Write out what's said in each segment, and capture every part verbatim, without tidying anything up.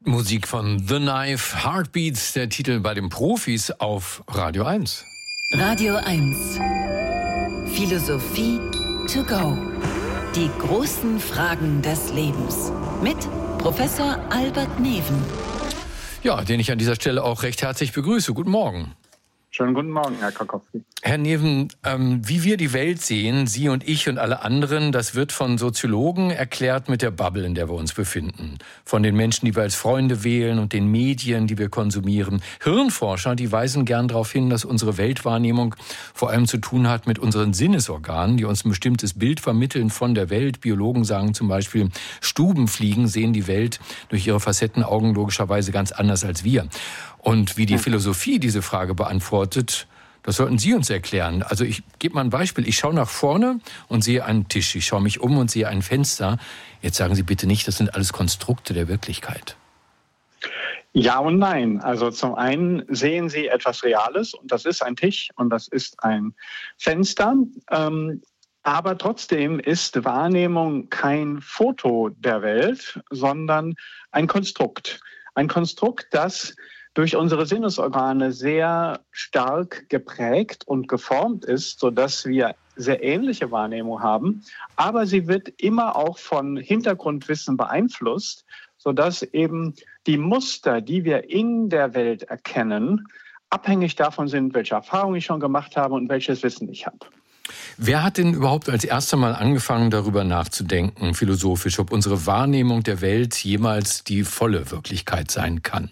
Musik von The Knife, Heartbeats, der Titel bei den Profis auf Radio eins. Radio eins. Philosophie to go. Die großen Fragen des Lebens. Mit Professor Albert Neven. Ja, den ich an dieser Stelle auch recht herzlich begrüße. Guten Morgen. Schönen guten Morgen, Herr Karkowski. Herr Neven, ähm, wie wir die Welt sehen, Sie und ich und alle anderen, das wird von Soziologen erklärt mit der Bubble, in der wir uns befinden. Von den Menschen, die wir als Freunde wählen und den Medien, die wir konsumieren. Hirnforscher, die weisen gern darauf hin, dass unsere Weltwahrnehmung vor allem zu tun hat mit unseren Sinnesorganen, die uns ein bestimmtes Bild vermitteln von der Welt. Biologen sagen zum Beispiel, Stubenfliegen sehen die Welt durch ihre Facettenaugen logischerweise ganz anders als wir. Und wie die Philosophie diese Frage beantwortet, das sollten Sie uns erklären. Also ich gebe mal ein Beispiel. Ich schaue nach vorne und sehe einen Tisch. Ich schaue mich um und sehe ein Fenster. Jetzt sagen Sie bitte nicht, das sind alles Konstrukte der Wirklichkeit. Ja und nein. Also zum einen sehen Sie etwas Reales und das ist ein Tisch und das ist ein Fenster. Ähm, aber trotzdem ist Wahrnehmung kein Foto der Welt, sondern ein Konstrukt. Ein Konstrukt, das durch unsere Sinnesorgane sehr stark geprägt und geformt ist, sodass wir sehr ähnliche Wahrnehmung haben. Aber sie wird immer auch von Hintergrundwissen beeinflusst, sodass eben die Muster, die wir in der Welt erkennen, abhängig davon sind, welche Erfahrungen ich schon gemacht habe und welches Wissen ich habe. Wer hat denn überhaupt als erster Mal angefangen, darüber nachzudenken, philosophisch, ob unsere Wahrnehmung der Welt jemals die volle Wirklichkeit sein kann?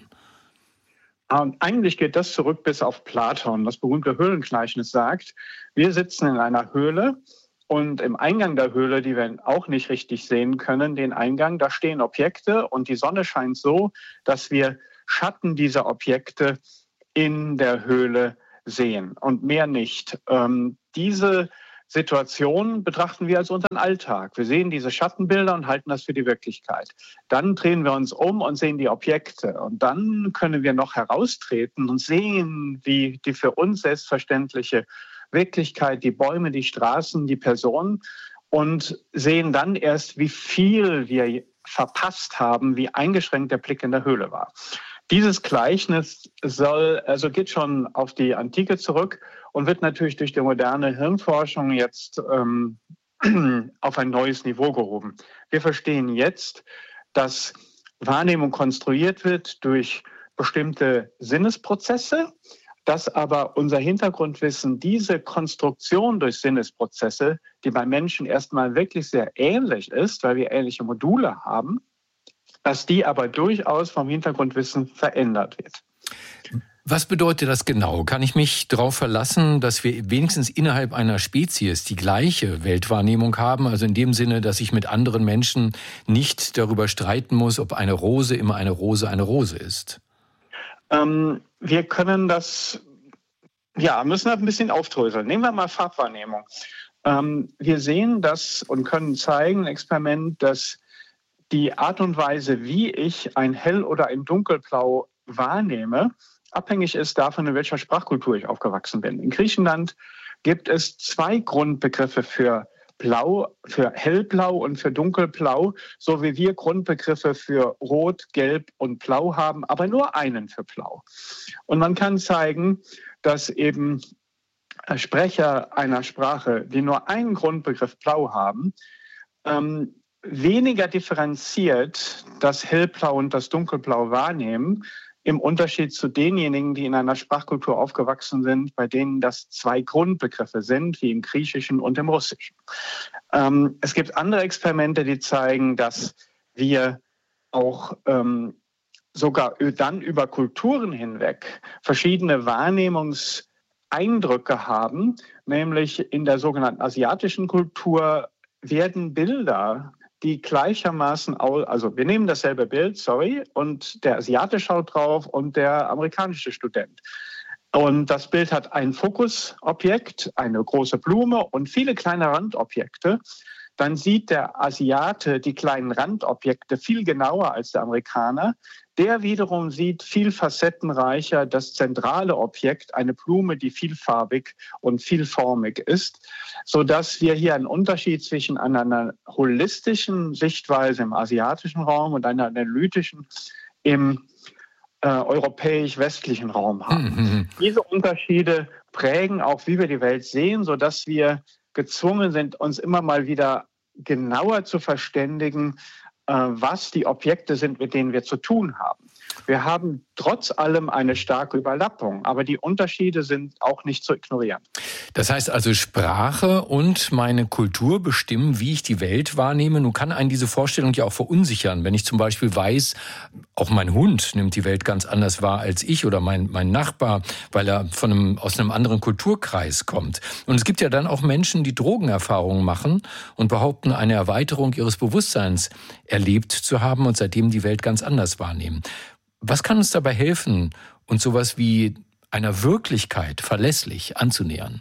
Und eigentlich geht das zurück bis auf Platon. Das berühmte Höhlengleichnis sagt, wir sitzen in einer Höhle und im Eingang der Höhle, die wir auch nicht richtig sehen können, den Eingang, da stehen Objekte und die Sonne scheint so, dass wir Schatten dieser Objekte in der Höhle sehen und mehr nicht. Ähm, diese Situation betrachten wir als unseren Alltag. Wir sehen diese Schattenbilder und halten das für die Wirklichkeit. Dann drehen wir uns um und sehen die Objekte. Und dann können wir noch heraustreten und sehen, wie die für uns selbstverständliche Wirklichkeit, die Bäume, die Straßen, die Personen und sehen dann erst, wie viel wir verpasst haben, wie eingeschränkt der Blick in der Höhle war. Dieses Gleichnis soll, also geht schon auf die Antike zurück und wird natürlich durch die moderne Hirnforschung jetzt ähm, auf ein neues Niveau gehoben. Wir verstehen jetzt, dass Wahrnehmung konstruiert wird durch bestimmte Sinnesprozesse, dass aber unser Hintergrundwissen diese Konstruktion durch Sinnesprozesse, die bei Menschen erstmal wirklich sehr ähnlich ist, weil wir ähnliche Module haben, dass die aber durchaus vom Hintergrundwissen verändert wird. Was bedeutet das genau? Kann ich mich darauf verlassen, dass wir wenigstens innerhalb einer Spezies die gleiche Weltwahrnehmung haben? Also in dem Sinne, dass ich mit anderen Menschen nicht darüber streiten muss, ob eine Rose immer eine Rose eine Rose ist? Ähm, wir können das, ja, müssen das ein bisschen aufdröseln. Nehmen wir mal Farbwahrnehmung. Ähm, wir sehen das und können zeigen, ein Experiment, dass die Art und Weise, wie ich ein Hell- oder ein Dunkelblau wahrnehme, abhängig ist davon, in welcher Sprachkultur ich aufgewachsen bin. In Griechenland gibt es zwei Grundbegriffe für Blau, für Hellblau und für Dunkelblau, so wie wir Grundbegriffe für Rot, Gelb und Blau haben, aber nur einen für Blau. Und man kann zeigen, dass eben Sprecher einer Sprache, die nur einen Grundbegriff Blau haben, ähm, weniger differenziert das Hellblau und das Dunkelblau wahrnehmen, im Unterschied zu denjenigen, die in einer Sprachkultur aufgewachsen sind, bei denen das zwei Grundbegriffe sind, wie im Griechischen und im Russischen. Ähm, es gibt andere Experimente, die zeigen, dass wir auch ähm, sogar dann über Kulturen hinweg verschiedene Wahrnehmungseindrücke haben, nämlich in der sogenannten asiatischen Kultur werden Bilder, die gleichermaßen, also wir nehmen dasselbe Bild, sorry, und der Asiate schaut drauf und der amerikanische Student. Und das Bild hat ein Fokusobjekt, eine große Blume und viele kleine Randobjekte. Dann sieht der Asiate die kleinen Randobjekte viel genauer als der Amerikaner. Der wiederum sieht viel facettenreicher das zentrale Objekt, eine Blume, die vielfarbig und vielformig ist, sodass wir hier einen Unterschied zwischen einer holistischen Sichtweise im asiatischen Raum und einer analytischen im äh, europäisch-westlichen Raum haben. Mhm. Diese Unterschiede prägen auch, wie wir die Welt sehen, sodass wir gezwungen sind, uns immer mal wieder genauer zu verständigen, äh, was die Objekte sind, mit denen wir zu tun haben. Wir haben trotz allem eine starke Überlappung, aber die Unterschiede sind auch nicht zu ignorieren. Das heißt also, Sprache und meine Kultur bestimmen, wie ich die Welt wahrnehme. Nun kann einen diese Vorstellung ja auch verunsichern. Wenn ich zum Beispiel weiß, auch mein Hund nimmt die Welt ganz anders wahr als ich oder mein, mein Nachbar, weil er von einem, aus einem anderen Kulturkreis kommt. Und es gibt ja dann auch Menschen, die Drogenerfahrungen machen und behaupten, eine Erweiterung ihres Bewusstseins erlebt zu haben und seitdem die Welt ganz anders wahrnehmen. Was kann uns dabei helfen, uns sowas wie einer Wirklichkeit verlässlich anzunähern?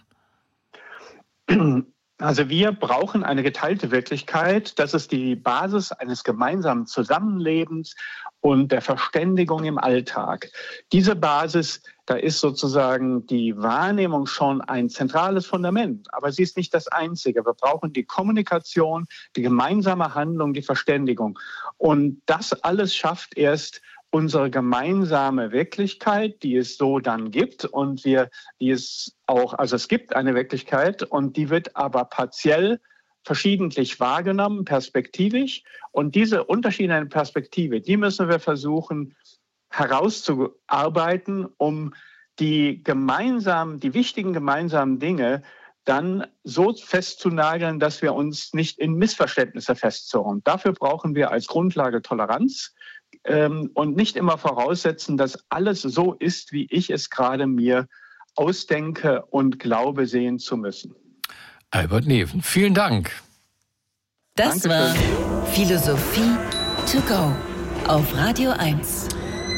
Also wir brauchen eine geteilte Wirklichkeit. Das ist die Basis eines gemeinsamen Zusammenlebens und der Verständigung im Alltag. Diese Basis, da ist sozusagen die Wahrnehmung schon ein zentrales Fundament. Aber sie ist nicht das Einzige. Wir brauchen die Kommunikation, die gemeinsame Handlung, die Verständigung. Und das alles schafft erst unsere gemeinsame Wirklichkeit, die es so dann gibt und wir, die es auch, also es gibt eine Wirklichkeit und die wird aber partiell verschiedentlich wahrgenommen, perspektivisch. Und diese Unterschiede in Perspektive, die müssen wir versuchen herauszuarbeiten, um die gemeinsamen, die wichtigen gemeinsamen Dinge dann so festzunageln, dass wir uns nicht in Missverständnisse festzurren. Dafür brauchen wir als Grundlage Toleranz ähm, und nicht immer voraussetzen, dass alles so ist, wie ich es gerade mir ausdenke und glaube, sehen zu müssen. Albert Neven, vielen Dank. Das Dankeschön. War Philosophie to go auf Radio eins.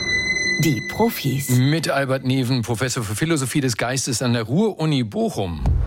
Die Profis. Mit Albert Neven, Professor für Philosophie des Geistes an der Ruhr-Uni Bochum.